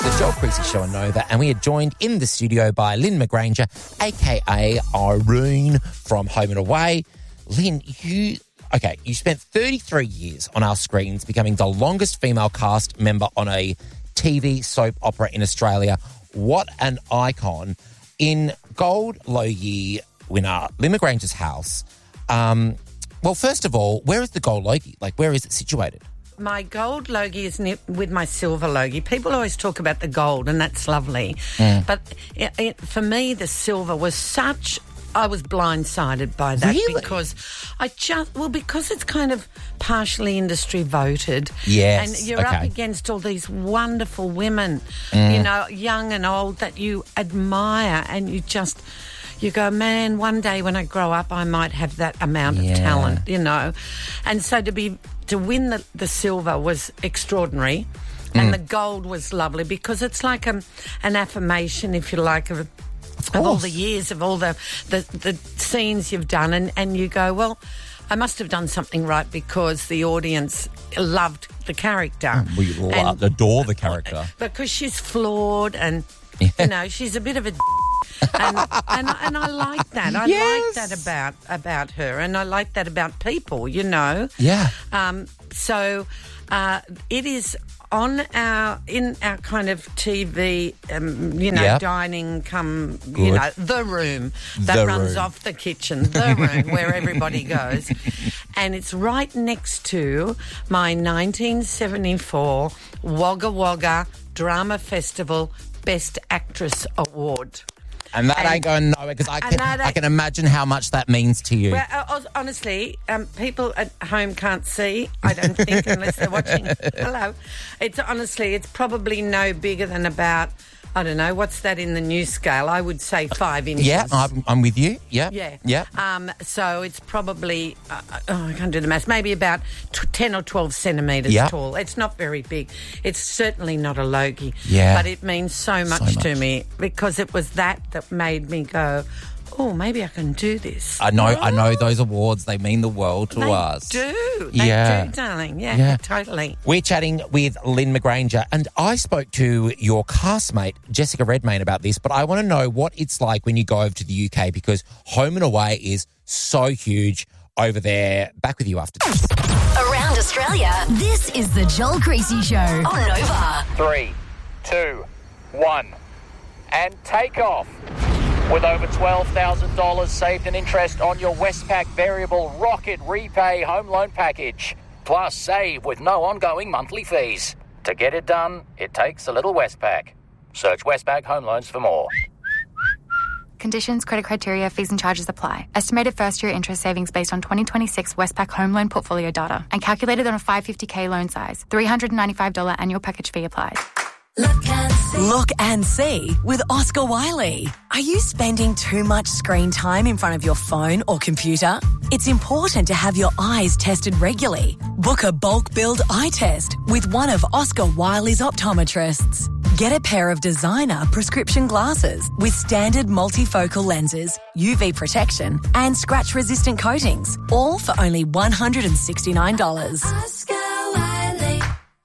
The Joel Creasy Show on Nova, and we are joined in the studio by Lynn McGranger, a.k.a. Irene from Home and Away. Lynn, you spent 33 years on our screens, becoming the longest female cast member on a TV soap opera in Australia. What an icon. In Gold Logie winner Lynn McGranger's house, well, first of all, where is the Gold Logie? Like, where is it situated? My gold logie is with my silver logie. People always talk about the gold, and that's lovely. But for me, the silver was such... I was blindsided by that. Really? Because because it's kind of partially industry voted. Yes. And you're up against all these wonderful women, you know, young and old, that you admire, and you go, man, one day when I grow up, I might have that amount of talent, you know. And so to win the silver was extraordinary, and the gold was lovely because it's like an affirmation, if you like, of all the years, of all the scenes you've done, and you go, well, I must have done something right because the audience loved the character. We adore the character. Because she's flawed and, you know, she's a bit of a... and I like that. I like that about her, and I like that about people, you know. Yeah. So it is in our kind of TV, dining you know, the room that runs off the kitchen, the room where everybody goes. And it's right next to my 1974 Wagga Wagga Drama Festival Best Actress Award. And that ain't going nowhere because I can imagine how much that means to you. Well, honestly, people at home can't see, I don't think, unless they're watching. Hello. It's probably no bigger than about, I don't know, what's that in the news scale? I would say 5 inches. Yeah, I'm with you. Yeah. Yeah. So it's probably, I can't do the maths, maybe about 10 or 12 centimetres tall. It's not very big. It's certainly not a logie. Yeah. But it means so much to me because it was that made me go, oh, maybe I can do this. I know those awards, they mean the world to us. They do, darling. Yeah, totally. We're chatting with Lynn McGranger, and I spoke to your castmate, Jessica Redmayne, about this, but I want to know what it's like when you go over to the UK because Home and Away is so huge over there. Back with you after this. Around Australia, this is the Joel Creasy Show on Nova. 3, 2, 1, and take off. With over $12,000 saved in interest on your Westpac Variable Rocket Repay Home Loan Package. Plus, save with no ongoing monthly fees. To get it done, it takes a little Westpac. Search Westpac Home Loans for more. Conditions, credit criteria, fees and charges apply. Estimated first-year interest savings based on 2026 Westpac Home Loan Portfolio data and calculated on a 550K loan size. $395 annual package fee applied. Look and see with Oscar Wiley. Are you spending too much screen time in front of your phone or computer? It's important to have your eyes tested regularly. Book a bulk billed eye test with one of Oscar Wiley's optometrists. Get a pair of designer prescription glasses with standard multifocal lenses, UV protection and scratch-resistant coatings, all for only $169. Oscar Wiley.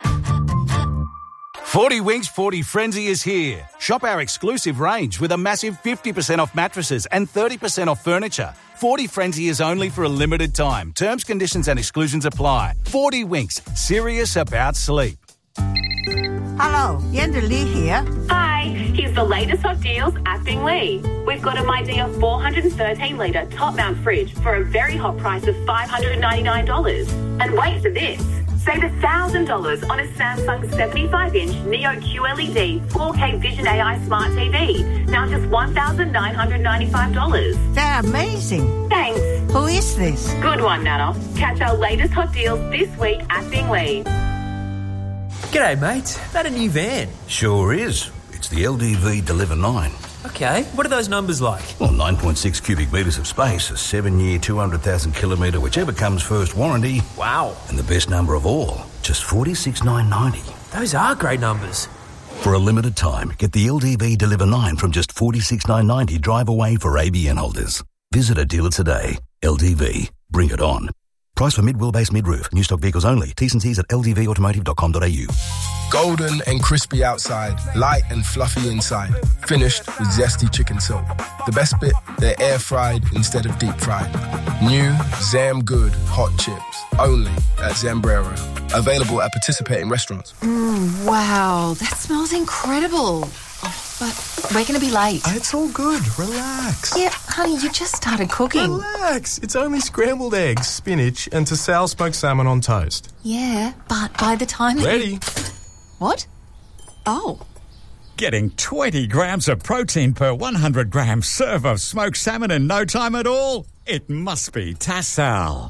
40 Winks 40 Frenzy is here. Shop our exclusive range with a massive 50% off mattresses and 30% off furniture. 40 Frenzy is only for a limited time. Terms, conditions and exclusions apply. 40 Winks, serious about sleep. Hello, Yenda Lee here. Hi, here's the latest hot deals at Bing Lee. We've got a Midea 413-litre top-mount fridge for a very hot price of $599. And wait for this. Save $1,000 on a Samsung 75-inch Neo QLED 4K Vision AI Smart TV. Now just $1,995. They're amazing. Thanks. Who is this? Good one, Nana. Catch our latest hot deals this week at Bing Lee. G'day, mate. That a new van? Sure is. It's the LDV Deliver 9. Okay, what are those numbers like? Well, 9.6 cubic metres of space, a 7-year, 200,000 kilometre, whichever comes first warranty. Wow. And the best number of all, just $46,990. Those are great numbers. For a limited time, get the LDV Deliver 9 from just $46,990 drive away for ABN holders. Visit a dealer today. LDV. Bring it on. Price for mid-wheelbase mid-roof. New stock vehicles only. T's and C's at ldvautomotive.com.au. Golden and crispy outside, light and fluffy inside. Finished with zesty chicken silk. The best bit, they're air-fried instead of deep-fried. New Zam Good hot chips. Only at Zambrero. Available at participating restaurants. Wow, that smells incredible. But we're going to be late. It's all good. Relax. Yeah, honey, you just started cooking. Relax. It's only scrambled eggs, spinach, and to sal smoked salmon on toast. Yeah, but by the time... Ready. What? Oh. Getting 20 grams of protein per 100 gram serve of smoked salmon in no time at all? It must be Tassal.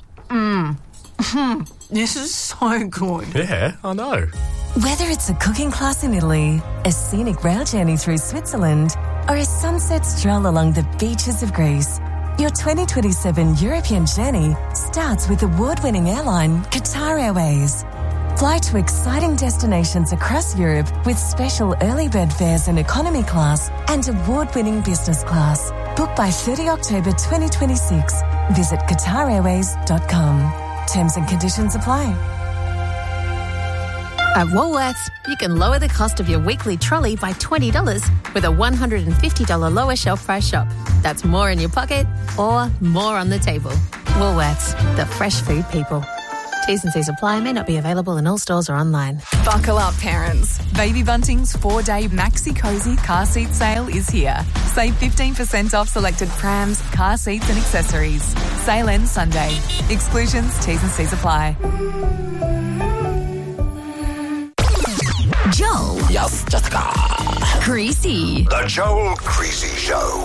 This is so good. Yeah, I know. Whether it's a cooking class in Italy, a scenic rail journey through Switzerland, or a sunset stroll along the beaches of Greece, your 2027 European journey starts with award-winning airline Qatar Airways. Fly to exciting destinations across Europe with special early bird fares in economy class and award-winning business class. Book by 30 October 2026. Visit QatarAirways.com. Terms and conditions apply. At Woolworths, you can lower the cost of your weekly trolley by $20 with a $150 lower shelf price shop. That's more in your pocket or more on the table. Woolworths, the fresh food people. T's and C's apply, may not be available in all stores or online. Buckle up, parents. Baby Bunting's 4-day Maxi Cozy car seat sale is here. Save 15% off selected prams, car seats and accessories. Sale ends Sunday. Exclusions, T's and C's apply. Joel. Yes, Jessica. Creasy. The Joel Creasy Show.